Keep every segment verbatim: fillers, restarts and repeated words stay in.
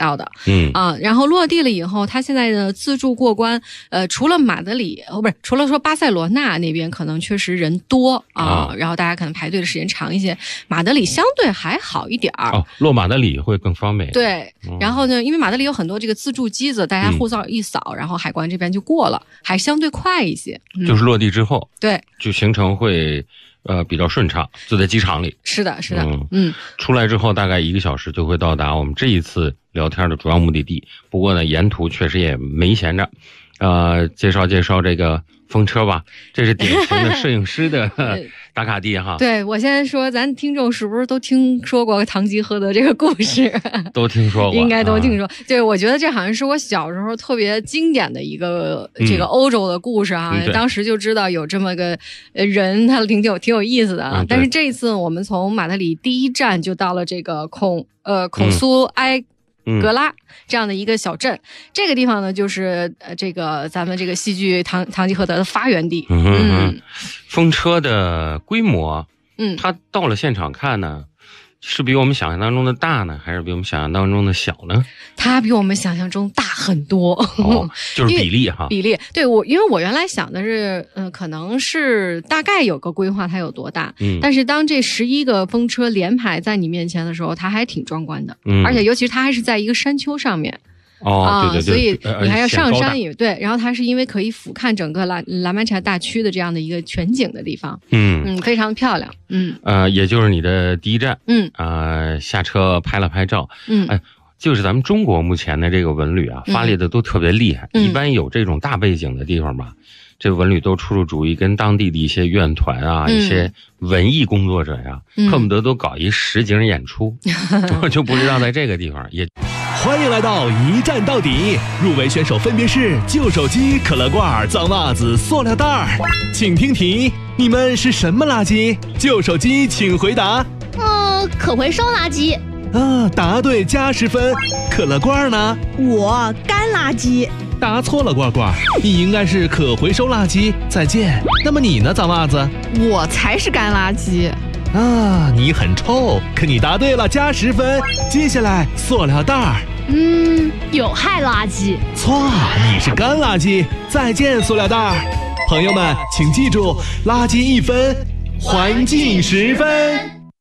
到的。 嗯啊，然后落地了以后，它现在的自助过关，呃，除了马德里，哦，不是，除了说巴塞罗那那边可能确实人多啊， 啊然后大家可能排队的时间长一些，马德里相对还好一点儿。 哦，落马德里会更方便。 对， 嗯、 然后呢，因为马德里有很多这个自助机子，大家护照一扫，嗯、然后海关这边就过了，还相对快一些。嗯、 就是落地之后， 对， 就行程会呃比较顺畅，就在机场里。 是的，是的， 嗯嗯， 出来之后大概一个小时就会到达我们这一次聊天的主要目的地。不过呢，沿途确实也没闲着，呃，介绍介绍这个风车吧，这是典型的摄影师的打卡地哈。 对，我先说，咱听众是不是都听说过堂吉诃德这个故事？ 都听说过， 应该都听说。对、啊，我觉得这好像是我小时候特别经典的一个、嗯、这个欧洲的故事哈、嗯。当时就知道有这么个人，他挺有挺有意思的啊、嗯。但是这一次我们从马德里第一站就到了这个孔呃孔苏埃。 嗯格拉这样的一个小镇，这个地方呢，就是呃，这个咱们这个戏剧堂堂吉诃德的发源地。 嗯嗯，风车的规模， 嗯， 它到了现场看呢，是比我们想象当中的大呢，还是比我们想象当中的小呢？ 它比我们想象中大很多， 哦，就是比例哈。 比例，对我，因为我原来想的是，嗯、呃，可能是大概有个规划，它有多大。 嗯， 但是当这十一个风车连排在你面前的时候，它还挺壮观的。 嗯， 而且尤其是它还是在一个山丘上面。 哦， 啊， 对对对， 所以你还要上山也对，然后它是因为可以俯瞰整个拉拉曼查大区的这样的一个全景的地方， 嗯嗯，非常漂亮，嗯， 呃，也就是你的第一站， 嗯， 呃，下车拍了拍照， 嗯， 哎，就是咱们中国目前的这个文旅啊，发力的都特别厉害， 嗯、 一般有这种大背景的地方吧，这文旅都出出主意，跟当地的一些院团啊、 嗯、 一些文艺工作者呀、 嗯， 恨不得都搞一实景演出，我就不知道在这个地方也。 欢迎来到一站到底，入围选手分别是旧手机、可乐罐、脏袜子、塑料袋儿，请听题，你们是什么垃圾？旧手机请回答。 嗯，可回收垃圾。 啊，答对加十分。可乐罐呢？ 我干垃圾。 答错了，罐罐，你应该是可回收垃圾。再见。那么你呢，脏袜子？ 我才是干垃圾。 啊，你很臭，可你答对了，加十分。接下来，塑料袋儿。 嗯，有害垃圾。 错，你是干垃圾。再见，塑料袋儿。朋友们，请记住，垃圾一分，环境十分。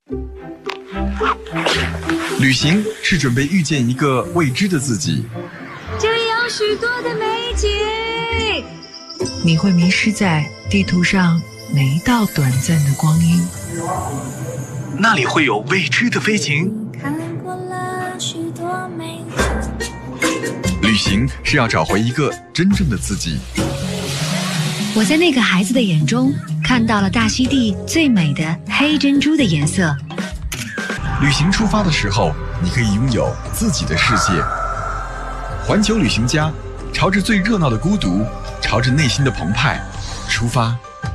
旅行是准备遇见一个未知的自己。 这里有许多的美景， 你会迷失在地图上每一道短暂的光阴。 那里会有未知的飞行。 看过了许多美景。旅行是要找回一个真正的自己。 我在那个孩子的眼中看到了大溪地最美的黑珍珠的颜色。 旅行出发的时候，你可以拥有自己的世界。环球旅行家，朝着最热闹的孤独，朝着内心的澎湃出发。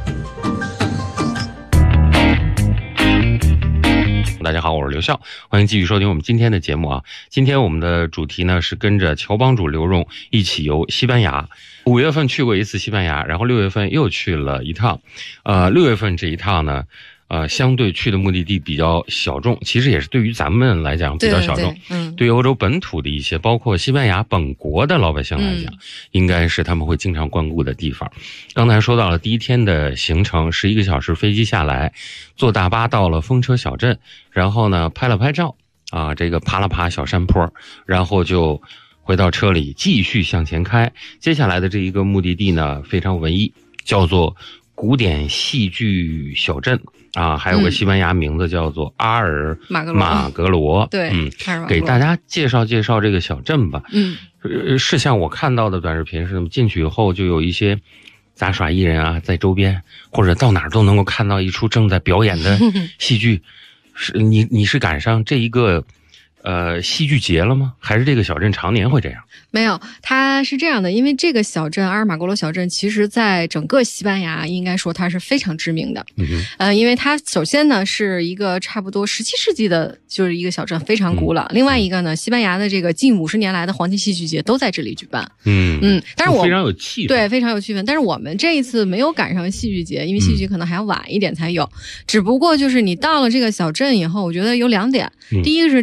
大家好，我是刘笑，欢迎继续收听我们今天的节目啊。今天我们的主题呢是跟着乔帮主刘荣一起游西班牙。五月份去过一次西班牙，然后六月份又去了一趟。呃，六月份这一趟呢，呃，相对去的目的地比较小众，其实也是对于咱们来讲比较小众。 对对对嗯， 对于欧洲本土的一些，包括西班牙本国的老百姓来讲，嗯、应该是他们会经常光顾的地方。刚才说到了第一天的行程，十一个小时飞机下来，坐大巴到了风车小镇，然后呢拍了拍照啊，这个爬了爬小山坡，然后就回到车里继续向前开。接下来的这一个目的地呢非常文艺，叫做古典戏剧小镇。啊，还有个西班牙名字叫做阿尔马格罗， 马格罗对， 嗯，给大家介绍介绍这个小镇吧。 嗯， 呃，是像我看到的短视频似的，进去以后就有一些杂耍艺人啊，在周边或者到哪儿都能够看到一出正在表演的戏剧。是你你是赶上这一个呃戏剧节了吗？还是这个小镇常年会这样？ 没有，它是这样的，因为这个小镇阿尔马格罗小镇，其实在整个西班牙应该说它是非常知名的。 嗯， 呃，因为它首先呢是一个差不多十七世纪的，就是一个小镇，非常古老。嗯、另外一个呢，西班牙的这个近五十年来的黄金戏剧节都在这里举办。 嗯嗯，但是我非常有气氛， 对，非常有气氛。但是我们这一次没有赶上戏剧节，因为戏剧节可能还要晚一点才有。嗯、只不过就是你到了这个小镇以后，我觉得有两点。 嗯、 第一个是这个小镇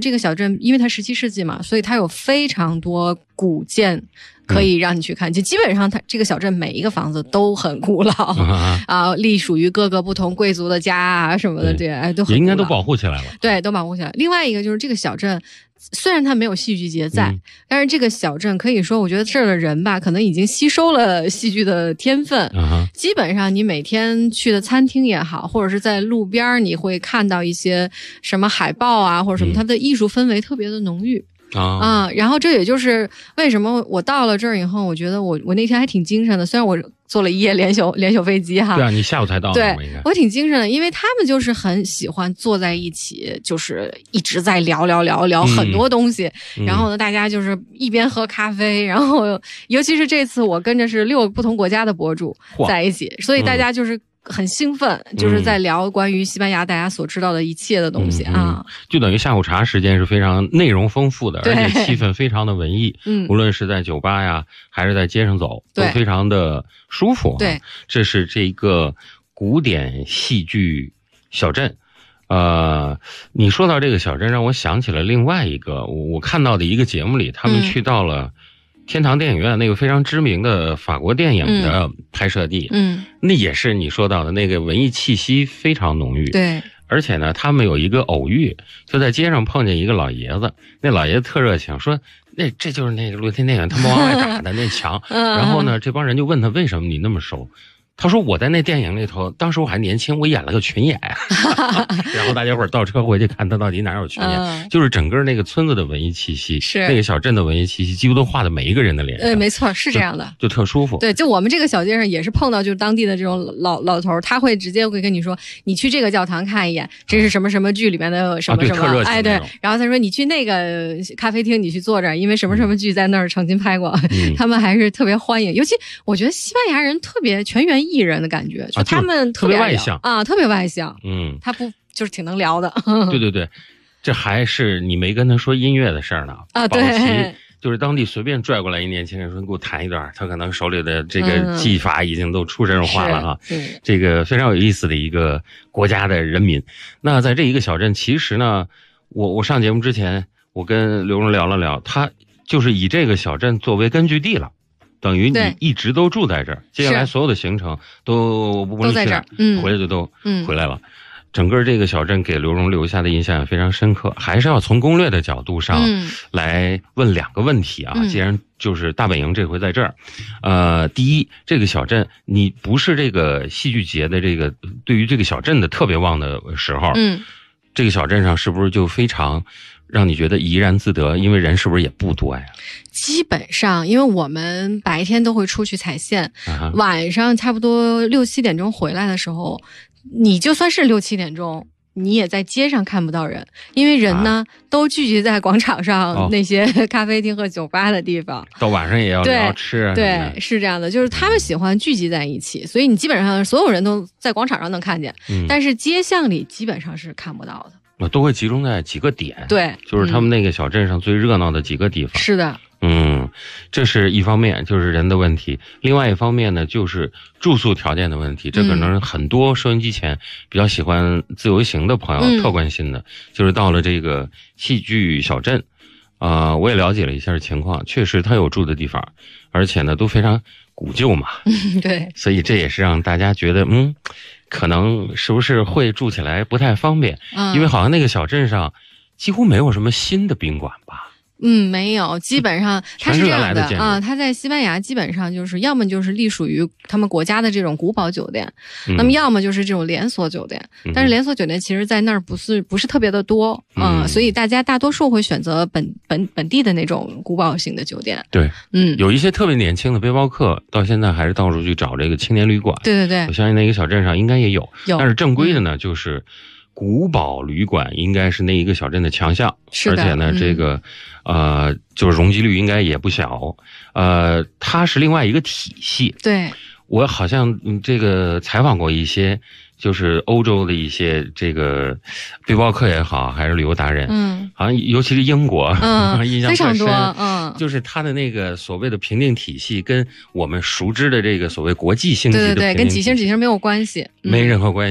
镇，因为它十七世纪嘛，所以它有非常多古建可以让你去看。就基本上它这个小镇每一个房子都很古老啊，啊隶属于各个不同贵族的家啊什么的，对，哎，都很应该都保护起来了。 对，都保护起来。另外一个就是这个小镇。虽然它没有戏剧节在、嗯、但是这个小镇可以说我觉得这儿的人吧可能已经吸收了戏剧的天分、uh-huh. 基本上你每天去的餐厅也好或者是在路边你会看到一些什么海报啊或者什么、嗯、它的艺术氛围特别的浓郁啊、嗯，然后这也就是为什么我到了这儿以后，我觉得我我那天还挺精神的，虽然我坐了一夜连宿连宿飞机哈。 对啊，你下午才到。 对，我挺精神的，因为他们就是很喜欢坐在一起，就是一直在聊聊聊聊很多东西、嗯。然后呢，大家就是一边喝咖啡，然后尤其是这次我跟着是六个不同国家的博主在一起，所以大家就是。很兴奋，就是在聊关于西班牙大家所知道的一切的东西、嗯、啊， 就等于下午茶时间是非常内容丰富的，而且气氛非常的文艺。嗯，无论是在酒吧呀，还是在街上走，都非常的舒服、啊。对，这是这个古典戏剧小镇。呃，你说到这个小镇，让我想起了另外一个我我看到的一个节目里，他们去到了。天堂电影院那个非常知名的法国电影的拍摄地，嗯，那也是你说到的那个文艺气息非常浓郁， 对， 而且呢，他们有一个偶遇，就在街上碰见一个老爷子，那老爷子特热情，说那这就是那个露天电影他们往外打的那墙，然后呢，这帮人就问他为什么你那么熟。他说我在那电影里头，当时我还年轻，我演了个群演，然后大家伙儿倒车回去看他到底哪有群演、嗯，就是整个那个村子的文艺气息，是那个小镇的文艺气息，几乎都画在每一个人的脸上。 呃，没错，是这样的， 就, 就特舒服。 对，就我们这个小街上也是碰到就是当地的这种老老头，他会直接会跟你说，你去这个教堂看一眼，这是什么什么剧里面的什么什么， 啊、对哎对，然后他说你去那个咖啡厅，你去坐着，因为什么什么剧在那儿曾经拍过，嗯、他们还是特别欢迎，尤其我觉得西班牙人特别全员艺人的感觉。就他们特别外向啊，特别外向， 嗯， 他不就是挺能聊的， 对对对，这还是你没跟他说音乐的事儿呢啊，对， 就是当地随便拽过来一年轻人说给我弹一段，他可能手里的这个技法已经都出神入化了啊，嗯、这个非常有意思的一个国家的人民。那在这一个小镇，其实呢，我我上节目之前，我跟刘荣聊了聊，他就是以这个小镇作为根据地了。等于你一直都住在这儿，接下来所有的行程都不都在这儿， 嗯，回来就都回来了。嗯、整个这个小镇给刘荣留下的印象也非常深刻，还是要从攻略的角度上来问两个问题啊。嗯、既然就是大本营这回在这儿，呃，第一，这个小镇你不是这个戏剧节的这个对于这个小镇的特别旺的时候，嗯，这个小镇上是不是就非常？让你觉得怡然自得，因为人是不是也不多呀？ 基本上，因为我们白天都会出去踩线，啊、晚上差不多六七点钟回来的时候，你就算是六七点钟，你也在街上看不到人，因为人呢、啊、都聚集在广场上那些咖啡厅和酒吧的地方。 到晚上也要聊吃啊。 对，是这样的，就是他们喜欢聚集在一起，所以你基本上所有人都在广场上能看见，嗯、但是街巷里基本上是看不到的。 都会集中在几个点， 对， 就是他们那个小镇上最热闹的几个地方。 是的， 嗯，这是一方面，就是人的问题；另外一方面呢，就是住宿条件的问题。这可能很多收音机前比较喜欢自由行的朋友、嗯、特关心的，就是到了这个戏剧小镇，啊、呃，我也了解了一下情况，确实它有住的地方，而且呢都非常古旧嘛， 对， 所以这也是让大家觉得，嗯。可能是不是会住起来不太方便、嗯、因为好像那个小镇上几乎没有什么新的宾馆吧。 嗯，没有，基本上它是这样的啊，它在西班牙基本上就是要么就是隶属于他们国家的这种古堡酒店、嗯、那么要么就是这种连锁酒店、嗯、但是连锁酒店其实在那儿不是不是特别的多啊、嗯，所以大家大多数会选择本本本地的那种古堡型的酒店。 对，嗯，有一些特别年轻的背包客到现在还是到处去找这个青年旅馆。 对对对， 我相信那个小镇上应该也有， 有， 但是正规的呢、嗯、就是古堡旅馆应该是那一个小镇的强项， 是的， 而且呢、嗯、这个呃就是容积率应该也不小，呃它是另外一个体系。 对， 我好像、嗯、这个采访过一些就是欧洲的一些这个背包客也好，还是旅游达人，嗯，好像尤其是英国，嗯，印象特深，嗯，就是他的那个所谓的评定体系跟我们熟知的这个所谓国际性级的评定体系， 对对对，跟几星几星没有关系， 没任何关系。 对。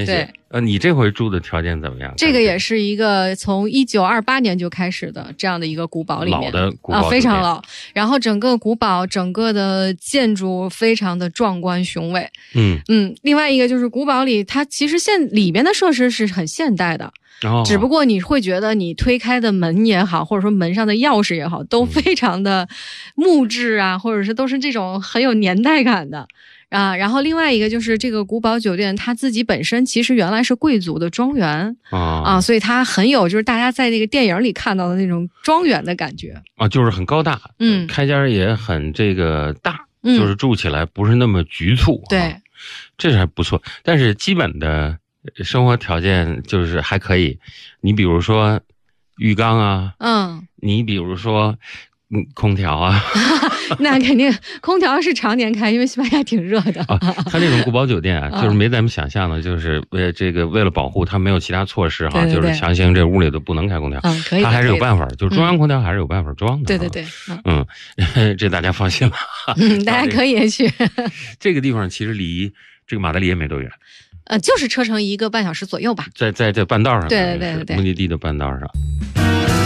呃，你这回住的条件怎么样？ 这个也是一个从一九二八年就开始的这样的一个古堡里面， 老的古堡、 啊、非常老。然后整个古堡整个的建筑非常的壮观雄伟。 嗯嗯，另外一个就是古堡里，它其实现里边的设施是很现代的。 哦、 只不过你会觉得你推开的门也好，或者说门上的钥匙也好，都非常的木质啊，嗯、或者是都是这种很有年代感的。啊，然后另外一个就是这个古堡酒店，它自己本身其实原来是贵族的庄园啊， 啊，所以它很有就是大家在那个电影里看到的那种庄园的感觉啊，就是很高大， 嗯， 开间也很这个大， 嗯， 就是住起来不是那么局促， 对， 啊，这是还不错。但是基本的生活条件就是还可以，你比如说浴缸啊， 嗯， 你比如说。嗯，空调啊， 那肯定空调是常年开，因为西班牙挺热的啊。它这种古堡酒店啊，就是没咱们想象的，就是为这个为了保护它没有其他措施哈， 对对对， 就是强行这屋里都不能开空调。 嗯，可以， 它还是有办法，就是中央空调还是有办法装的。 对对对， 嗯，嗯这大家放心了。 嗯，大家可以去。 这个地方其实离这个马德里也没多远。 呃，就是车程一个半小时左右吧， 在在在半道上， 对对对对， 目的地的半道上。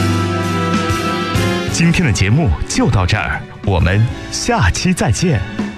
今天的节目就到这儿，我们下期再见。